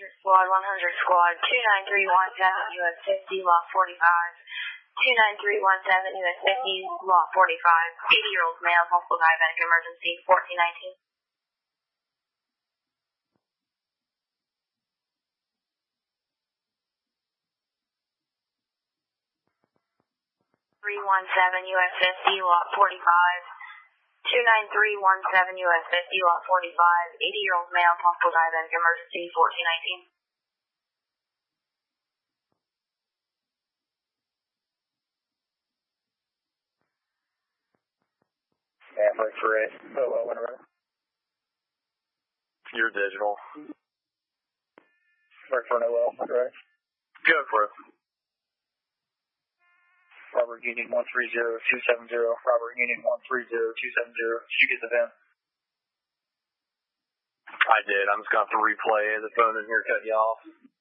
squad, 100 squad, 29317, US 50, lot 45. 29317, US 50, lot 45. 80-year-old male, multiple diabetic emergency, 1419. 317 US 50, lot 45. 29317 US 50, lot 45. 80-year-old male, multiple diabetic emergency, 1419. Break for 8. Oh, whatever. You're digital. Break for an OL, right? Go for it. Robert Union 130270. Robert Union 130270. Did you get the VIN? I did. I'm just going to have to replay the phone in here, cut you off.